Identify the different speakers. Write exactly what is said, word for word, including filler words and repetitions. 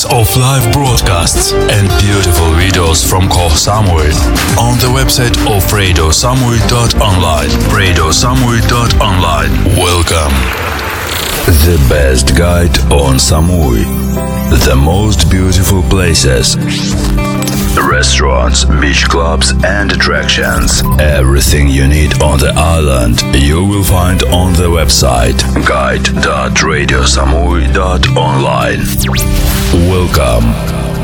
Speaker 1: hours of live broadcasts and beautiful videos from Koh Samui on the website of radio samui dot online. radio samui dot online. Welcome. The best guide on Samui. The most beautiful places. Restaurants, beach clubs and attractions. Everything you need on the island you will find on the website guide dot radio samui dot online. Welcome.